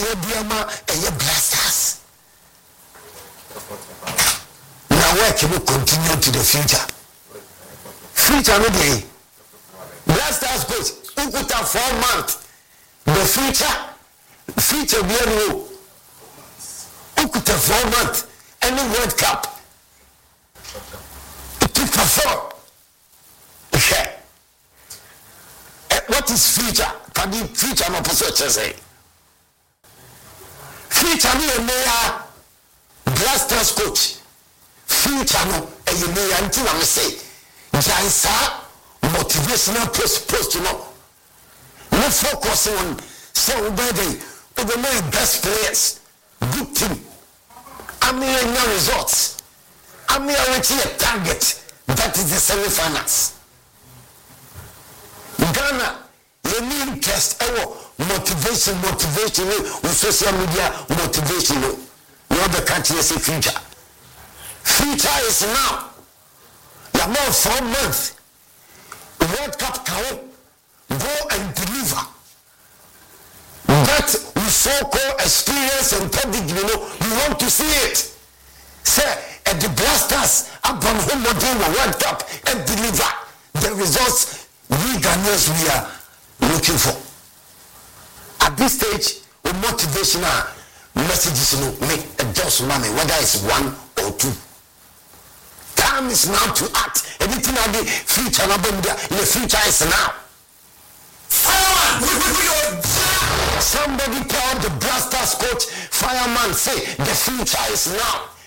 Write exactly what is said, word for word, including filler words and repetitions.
Diama and your blasters. Now work will continue to the future. Future no day. Blasters coach, Ukuta four months. The future, future be a Ukuta four months. Any World Cup. To perform. Okay. What is future? Can you future no person say? Future me a mayor blasters coach. Future no a mayor until I say Jansa motivational post post no. No focus on so bad over my best players. Good team. I mean no results. I mean already a target. That is the semi-finals. Ghana, you need interest, our motivation, motivation, with social media, motivation. You the country is a future. Future is now. You have more four months. World Cup can go and deliver. That we so-called experience and public, you know, you want to see it. Say, and the blasters up on home model World Cup and deliver the results we Ghanaians we are looking for. At this stage, with motivational messages, you know, make a just money, whether it's one or two. Time is now to act. Everything I the future, the future is now. Somebody tell the blasters coach, fireman, say the future is now.